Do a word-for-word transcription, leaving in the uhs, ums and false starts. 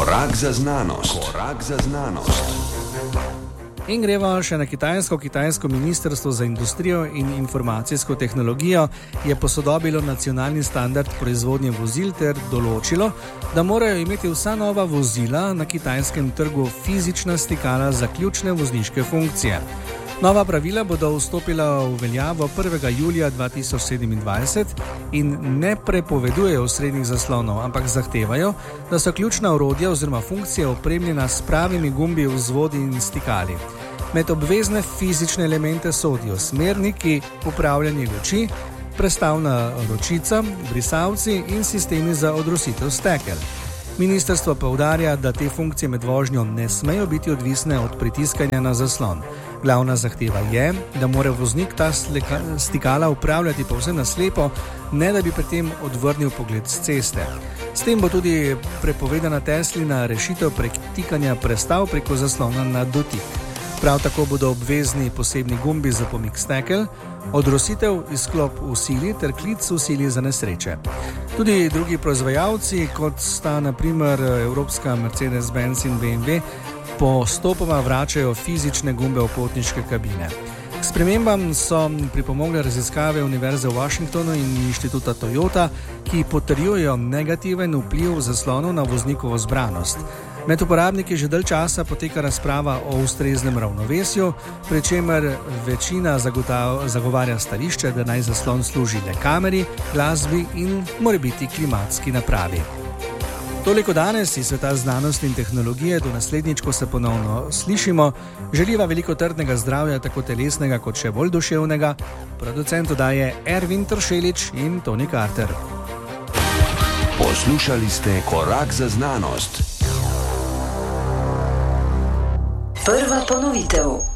Korak za znanost. Korak za znanost. In gremo še na Kitajsko. Kitajsko ministrstvo za industrijo in informacijsko tehnologijo je posodobilo nacionalni standard proizvodnje vozil ter določilo, da morajo imeti vsa nova vozila na kitajskem trgu fizična stikala za ključne vozniške funkcije. Nova pravila bodo vstopila v veljavo prvega julija dva tisoč sedemindvajset in ne prepovedujejo srednjih zaslonov, ampak zahtevajo, da so ključna orodja oziroma funkcije opremljena s pravimi gumbi, vzvodi in stikali. Med obvezne fizične elemente sodijo smerniki, upravljanje luči, prestavna ročica, brisalci in sistemi za odrositev stekel. Ministrstvo poudarja, da te funkcije med vožnjo ne smejo biti odvisne od pritiskanja na zaslon. Glavna zahteva je, da mora voznik ta stikala upravljati povsem na slepo, ne da bi pri tem odvrnil pogled s ceste. S tem bo tudi prepovedana Teslina rešitev pretikanja prestav preko zaslona na dotik. Prav tako bodo obvezni posebni gumbi za pomik stekel, odrositev, izklop v sili ter klic v sili za nesreče. Tudi drugi proizvajalci, kot sta na primer evropska Mercedes-Benz in B M W, postopoma vračajo fizične gumbe v potniške kabine. K spremembam so pripomogle raziskave Univerze v Washingtonu in inštituta Toyota, ki potrjujejo negativen vpliv zaslonov na voznikovo zbranost. Med uporabniki že dalj časa poteka razprava o ustreznem ravnovesju, pri čemer večina zagovarja stališče, da naj zaslon služi le kameri, glasbi in morebiti klimatski napravi. Toliko danes iz sveta znanosti in tehnologije, do naslednjič, ko se ponovno slišimo. Želiva veliko trdnega zdravja, tako telesnega kot še bolj duševnega. Producent oddaje Ervin Tršelič in Toni Carter. Poslušali ste Korak za znanost. Prva ponovitev.